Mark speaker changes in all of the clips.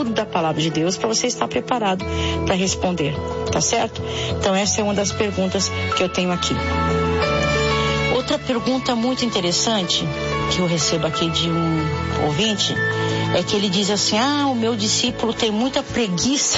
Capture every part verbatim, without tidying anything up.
Speaker 1: estudo da palavra de Deus para você estar preparado para responder, tá certo? Então essa é uma das perguntas que eu tenho aqui. Outra pergunta muito interessante que eu recebo aqui de um ouvinte é que ele diz assim: ah, o meu discípulo tem muita preguiça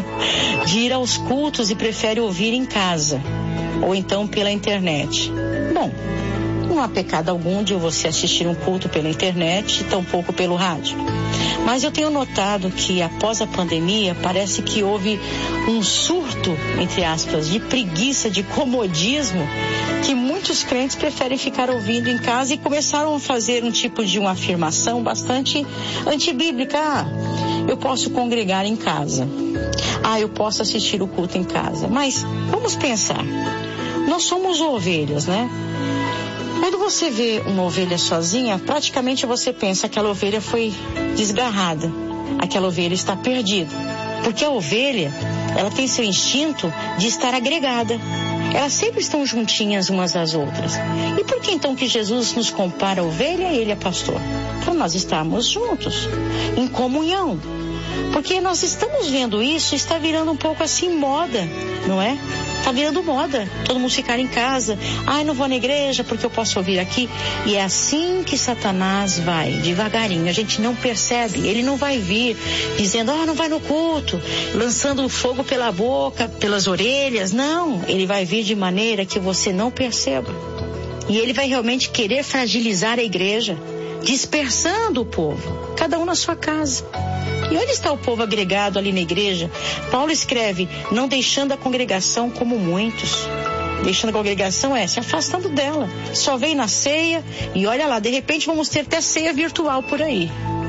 Speaker 1: de ir aos cultos e prefere ouvir em casa ou então pela internet. Bom, não há pecado algum de você assistir um culto pela internet, tampouco pelo rádio. Mas eu tenho notado que após a pandemia parece que houve um surto, entre aspas, de preguiça, de comodismo, que muitos crentes preferem ficar ouvindo em casa e começaram a fazer um tipo de uma afirmação bastante antibíblica. Ah, eu posso congregar em casa. Ah, eu posso assistir o culto em casa. Mas vamos pensar, nós somos ovelhas, né? Quando você vê uma ovelha sozinha, praticamente você pensa que aquela ovelha foi desgarrada, aquela ovelha está perdida. Porque a ovelha, ela tem seu instinto de estar agregada. Elas sempre estão juntinhas umas às outras. E por que então que Jesus nos compara a ovelha e ele é pastor? Para nós estarmos juntos, em comunhão. Porque nós estamos vendo isso, está virando um pouco assim moda, não é? Está virando moda, todo mundo ficar em casa. Ai, não vou na igreja porque eu posso ouvir aqui. E é assim que Satanás vai, devagarinho. A gente não percebe, ele não vai vir dizendo, ah, não vai no culto, lançando fogo pela boca, pelas orelhas. Não, ele vai vir de maneira que você não perceba. E ele vai realmente querer fragilizar a igreja, dispersando o povo, cada um na sua casa. E onde está o povo agregado ali na igreja? Paulo escreve, não deixando a congregação como muitos. Deixando a congregação é se afastando dela. Só vem na ceia e olha lá, de repente vamos ter até ceia virtual por aí.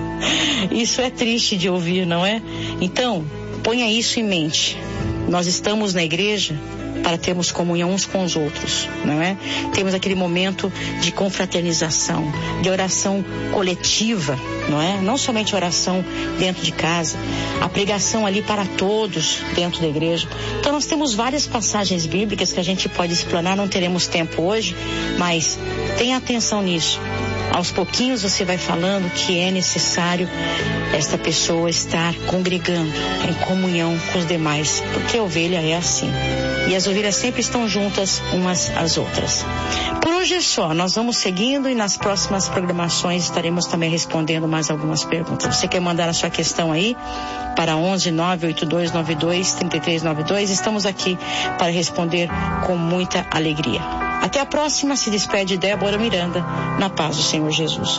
Speaker 1: Isso é triste de ouvir, não é? Então, ponha isso em mente. Nós estamos na igreja para termos comunhão uns com os outros, não é? Temos aquele momento de confraternização, de oração coletiva, não é? Não somente oração dentro de casa, a pregação ali para todos dentro da igreja. Então nós temos várias passagens bíblicas que a gente pode explanar, não teremos tempo hoje, mas tenha atenção nisso. Aos pouquinhos você vai falando que é necessário esta pessoa estar congregando em comunhão com os demais, porque a ovelha é assim. E as ovelhas sempre estão juntas umas às outras. Por hoje é só, nós vamos seguindo e nas próximas programações estaremos também respondendo mais algumas perguntas. Você quer mandar a sua questão aí para onze nove oito dois nove dois três três nove dois? Estamos aqui para responder com muita alegria. Até a próxima, se despede Débora Miranda, na paz do Senhor Jesus.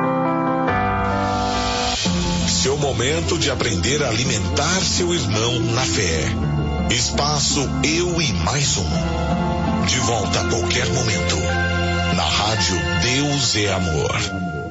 Speaker 2: Seu momento de aprender a alimentar seu irmão na fé. Espaço Eu e Mais Um. De volta a qualquer momento. Na rádio Deus é Amor.